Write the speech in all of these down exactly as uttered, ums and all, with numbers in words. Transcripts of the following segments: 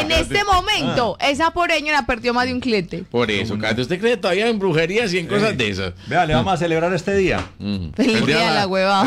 En este momento, ah. esa pobre señora perdió más de un cliente. Por eso, Katy, ¿usted cree todavía en brujerías y en cosas eh. de esas? Vea, le vamos a celebrar este día. Mm. Feliz el día, día de la hueva.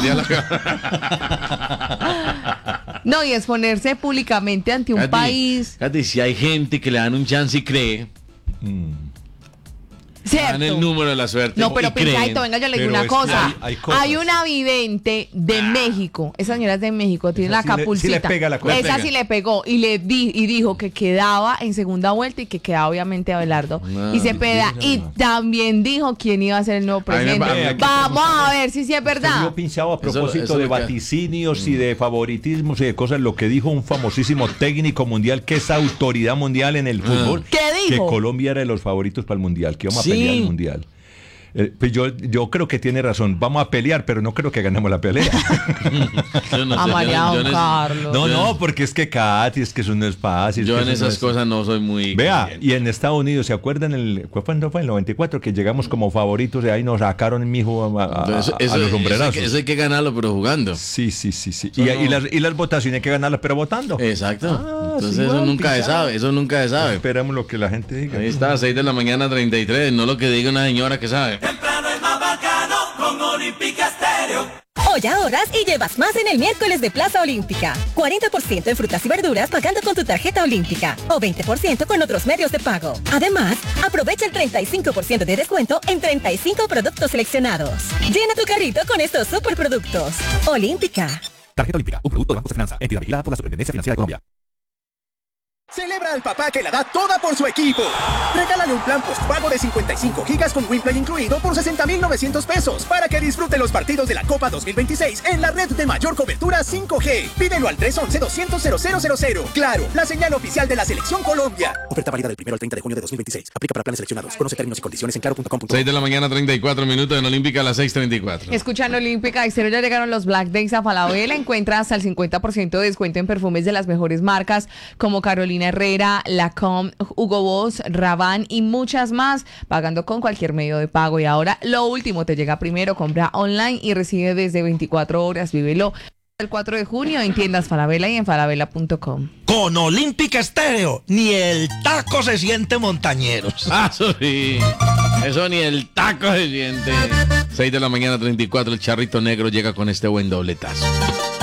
No, y exponerse públicamente ante un Katy, país. Katy, si hay gente que le dan un chance y cree. Mm. Cierto. Dan el número de la suerte. No, pero Pinchaito, venga, yo le digo una cosa. Hay, hay, hay una vidente de México. Esa señora es de México, tiene esa la sí capulcita. Le, sí le pega la Esa pega. sí le pegó y le di, y dijo que quedaba en segunda vuelta y que quedaba obviamente Abelardo. No, y se peda. No. Y también dijo quién iba a ser el nuevo presidente. Me, Vamos a ver si sí es verdad. Yo pinchado a propósito eso, eso de vaticinios mm. y de favoritismos y de cosas, lo que dijo un famosísimo técnico mundial que es autoridad mundial en el fútbol. ¿Qué dijo? Que Colombia era de los favoritos para el mundial, que íbamos sí. a pelear el mundial. Eh, pues yo, yo creo que tiene razón. Vamos a pelear, pero no creo que ganemos la pelea. Yo no sé, a María yo, yo Carlos. No, no, porque es que Katy, es que eso no es fácil. Yo en esas no es... cosas no soy muy... Vea, creyente. Y en Estados Unidos, ¿se acuerdan? El, ¿Cuándo fue? En el noventa y cuatro, que llegamos como favoritos y ahí nos sacaron, mijo, a, a, eso, eso, a los sombrerazos. Eso, eso hay que ganarlo, pero jugando. Sí, sí, sí. sí. Y, no. y, las, y las votaciones hay que ganarlas, pero votando. Exacto. Ah, Entonces sí, eso bueno, nunca se sabe, eso nunca se sabe. Esperamos lo que la gente diga. Ahí está, seis de la mañana, treinta y tres, no lo que diga una señora que sabe. Olímpica Estéreo. Hoy ahorras y llevas más en el miércoles de Plaza Olímpica. cuarenta por ciento en frutas y verduras pagando con tu tarjeta Olímpica o veinte por ciento con otros medios de pago. Además, aprovecha el treinta y cinco por ciento de descuento en treinta y cinco productos seleccionados. Llena tu carrito con estos superproductos. Olímpica. Tarjeta Olímpica, un producto de Banco de Finanza, entidad vigilada por la Superintendencia Financiera de Colombia. Celebra al papá que la da toda por su equipo. Regálale un plan postpago de cincuenta y cinco gigas con WinPlay incluido por sesenta mil novecientos pesos para que disfrute los partidos de la Copa dos mil veintiséis en la red de mayor cobertura cinco G. Pídelo al tres once, doscientos, cero cero cero cero. Claro, la señal oficial de la Selección Colombia. Oferta válida del primero al treinta de junio de dos mil veintiséis. Aplica para planes seleccionados. Conoce términos y condiciones en claro punto com punto co. seis de la mañana, treinta y cuatro minutos en Olímpica a las seis treinta y cuatro. Escuchan Olímpica Exterior, ya llegaron los Black Days a Falabella. Encuentra hasta el cincuenta por ciento de descuento en perfumes de las mejores marcas como Carolina Herrera, Lancôme, Hugo Boss, Rabanne y muchas más, pagando con cualquier medio de pago. Y ahora lo último te llega primero, compra online y recibe desde veinticuatro horas. Vívelo el cuatro de junio en tiendas Falabella y en falabella punto com. Con Olímpica Estéreo, ni el taco se siente montañeros. Ah, eso sí, eso ni el taco se siente. seis de la mañana, treinta y cuatro, el charrito negro llega con este buen dobletazo.